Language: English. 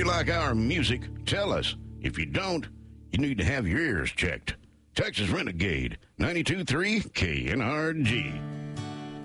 you like our music? Tell us. If you don't, you need to have your ears checked. Texas Renegade, 92.3 KNRG.